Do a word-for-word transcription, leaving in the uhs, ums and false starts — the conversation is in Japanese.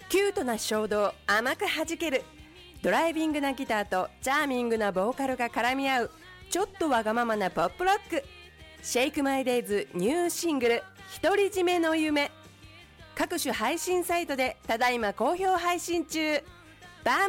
キュートな衝動甘く弾けるドライビングなギターとチャーミングなボーカルが絡み合うちょっとわがままなポップロック。シェイクマイデイズニューシングル独り占めの夢、各種配信サイトでただいま好評配信中。バン